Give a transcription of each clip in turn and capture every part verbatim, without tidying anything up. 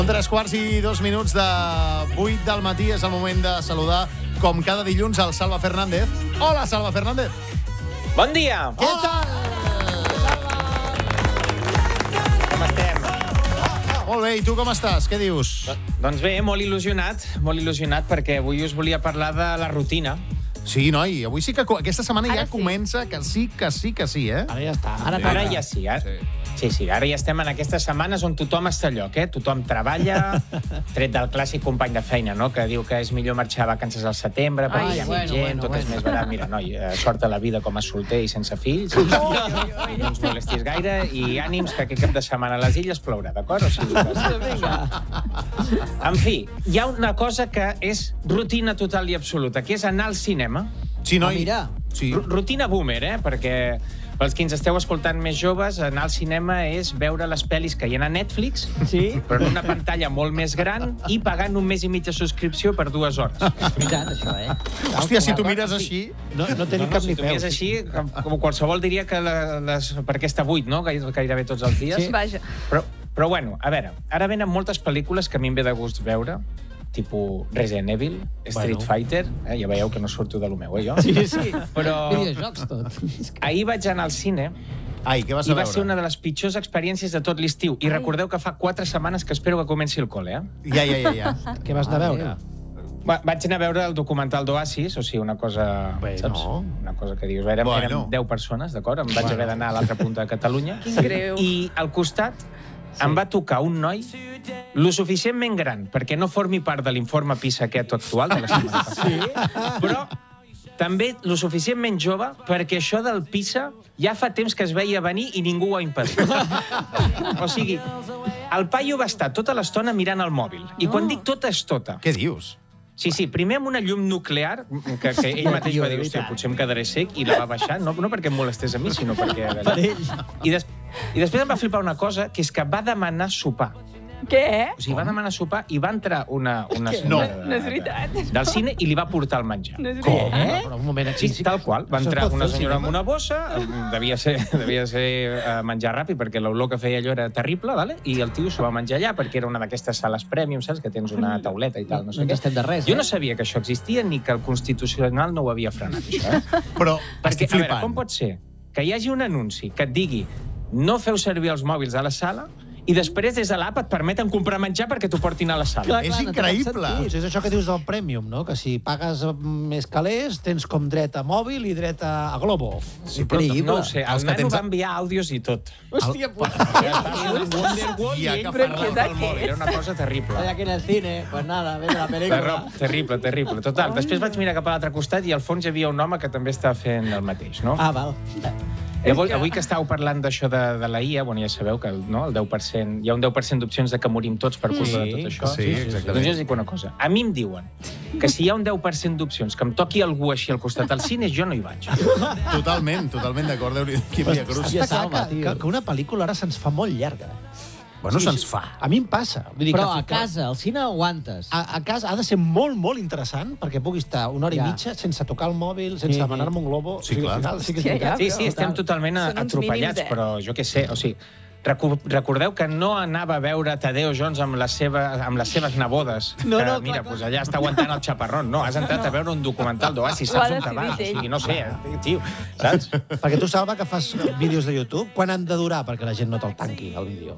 Són tres quarts i dos minuts de vuit del matí. És el moment de saludar, com cada dilluns, el Salva Fernández. Hola, Salva Fernández. Bon dia! Què tal? Com estem? Molt bé, i tu com estàs? Què dius? Doncs bé, molt il·lusionat, molt il·lusionat, perquè avui us volia parlar de la rutina. Sí, noi, avui sí que... Aquesta setmana Ara ja sí. comença que sí, que sí, que sí, eh? Ara ja està. Ara, ara ja sí, eh? Sí. Sí, sí, ara ja estem en aquestes setmanes on tothom està a lloc, eh? Tothom treballa, tret del clàssic company de feina, no?, que diu que és millor marxar a vacances al setembre, perquè Ai, hi ha bueno, més gent, bueno, tot és bueno. més barat. Mira, noi, eh, sort a la vida com a solter i sense fills. No ens molestis gaire i ànims que aquest cap de setmana a les Illes plourà, d'acord? O sigui, que... En fi, hi ha una cosa que és rutina total i absoluta, que és anar al cinema. Sí, noi. Ah, mira. Sí. R- Rutina boomer, eh? Perquè pels que ens esteu escoltant més joves, anar al cinema és veure les pel·lis que hi ha a Netflix, Sí? però en una pantalla molt més gran i pagant un mes i mig de subscripció per dues hores. És veritat, això, eh? Hòstia, si tu mires així... No, no tenim No, no, cap si ni tu mires peus. així, com, com qualsevol diria que la, les, perquè està buit, no? Gaire- Gairebé tots els dies. Sí. Vaja. Però, però bueno, a veure, ara venen moltes pel·lícules que a mi em ve de gust veure, tipus Resident Evil, Street Bueno. Fighter, eh? Ja veieu que no surto de lo meu, eh, jo? Sí, sí. Però Videojocs, tot. ahir vaig anar al cine Ai, què vas i a va veure? ser una de les pitjors experiències de tot l'estiu. I recordeu que fa quatre setmanes que espero que comenci el col·le, eh? Ja, ja, ja, ja. Què vas anar a veure? Va, vaig anar a veure el documental d'Oasis, o sigui, una cosa... Bueno. Saps? Una cosa que dius... Érem, Bueno. érem deu persones, d'acord? Em vaig haver d'anar a l'altra punta de Catalunya. Quin greu. I al costat em va tocar un noi lo suficientment gran perquè no formi part de l'informe PISA aquest actual de la setmana passada. Sí? Però també lo suficientment jove perquè això del PISA ja fa temps que es veia venir i ningú ho ha impedit. O sigui, el paio va estar tota l'estona mirant el mòbil. I quan dic tota és tota. Què dius? Sí, sí, primer amb una llum nuclear, que, que ell mateix va dir, hòstia, potser em quedaré sec, i la va baixar, no, no perquè em molestés a mi, sinó perquè... Per ell. I, des, I després em va flipar una cosa, que és que va demanar sopar. Què? O sigui, va demanar sopar i va entrar una, una No. senyora No és veritat. de, del cine i li va portar el menjar. No és Com? veritat. Eh? Però un moment, Sí, aquí sí. tal qual. Va Això es entrar pot una fer al senyora amb cinema? una bossa, devia ser, devia ser uh, menjar ràpid, perquè l'olor que feia allò era terrible, vale? I el tio s'ho va menjar allà, perquè era una d'aquestes sales premium, saps? Que tens una tauleta i tal, no sé No què. ens estem de res, Jo eh? no sabia que això existia ni que el Constitucional no ho havia frenat, això, eh? Però Perquè, estic a veure, flipant. com pot ser que hi hagi un anunci que et digui no feu servir els mòbils a la sala i després des de l'app et permeten comprar menjar perquè t'ho portin a la sala? Clar, És clar, no té cap increïble. sentit. Potser és això que dius del Premium, no? Que si pagues més calés, tens com dret a mòbil i dret a, a Globo. Sí, però no ho sé, Els el que nano tens- va enviar àudios i tot. Hòstia, puta. Wonderwall I i ell agafarà parlant el pel mòbil. Era una cosa terrible. aquí en el cine, pues nada, ves la Terro, terrible, terrible. Total, després vaig mirar cap a l'altre costat i al fons hi havia un home que també estava fent el mateix, no? Ah, val. Llavors, avui que estàveu parlant d'això de, de la I A, bueno, ja sabeu que el, no, el deu per cent, hi ha un deu per cent d'opcions de que morim tots per culpa de tot això. sí, exactament. Doncs jo us dic una cosa. A mi em diuen que si hi ha un deu per cent d'opcions que em toqui algú així al costat del cine, jo no hi vaig. Totalment, totalment d'acord. Déu-n'hi-do, quin dia cruz. Està clar salva, que, tio. que, que una pel·lícula ara se'ns fa molt llarga. Bueno, se'ns fa. A mi em passa. Vull dir Però que, a casa, al cine aguantes. A, a casa ha de ser molt, molt interessant perquè pugui estar una hora Ja. i mitja sense tocar el mòbil, sense Sí. demanar-me un globo. Sí, O sigui, clar. al final sí que és Hòstia, veritat. Sí, sí, estem totalment Són uns atropellats, mínims, eh? però jo què sé, o sigui, recu- recordeu que no anava a veure Tadeo Jones amb les, seva, amb les seves nebodes. No, que, no, clar, mira, clar. pues allà està aguantant el xaparrón. No, has entrat a veure un documental d'Oasis, Ho ha saps on que vas? O decidit ell. sigui, no sé, eh, tio, saps? Perquè tu, Salva, que fas vídeos de YouTube, quan han de durar perquè la gent no te'l tanqui, el vídeo?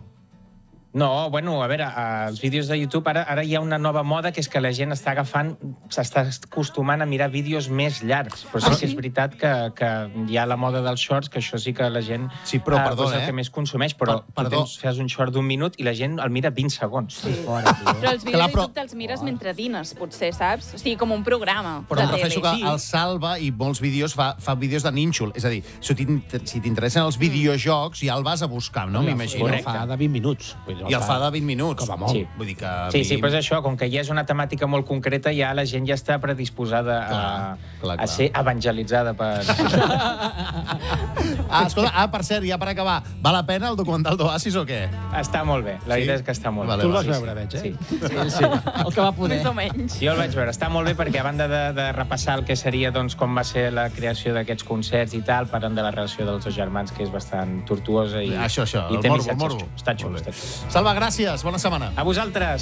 No, bueno, a veure, als vídeos de YouTube ara, ara hi ha una nova moda que és que la gent està agafant, s'està acostumant a mirar vídeos més llargs. Però sí, Ah, que és sí? veritat que, que hi ha la moda dels shorts, que això sí que la gent Sí, però, eh, perdó, és el eh? que més consumeix, però Per- tu perdó. tens, fas un short d'un minut i la gent el mira vint segons. Sí. Fora, tio. Però els vídeos Clar, de però- YouTube te'ls mires mentre dines, potser, saps? O sigui, com un programa Però em de refereixo tele. que el Salva i molts vídeos fa, fa vídeos de nínxol. És a dir, si t'in- si t'interessen els videojocs, ja el vas a buscar, no? M'imagino. Correcte. Fa de vint minuts. Vull dir, I el fa de vint minuts. Com a molt. Sí. Vull dir que... a Sí, mi- sí, però és això, com que ja és una temàtica molt concreta, ja la gent ja està predisposada a, Clar, clar, a clar. ser evangelitzada per... Ah, escolta, ah, per cert, ja per acabar, val la pena el documental d'Oasis o què? Està molt bé, la Sí? veritat és que està molt Vale, bé. Tu el vas Sí, sí. veure, veig, eh? Sí. Sí, sí. El que va poder. Més o menys. Jo el vaig veure, està molt bé perquè a banda de, de repassar el que seria doncs, com va ser la creació d'aquests concerts i tal, parlant de la relació dels dos germans, que és bastant tortuosa i, Això, això, i el té morbo, missatges el morbo. xulos. Està xulo, Molt bé. està xulo. Salva, gràcies. Bona setmana. A vosaltres.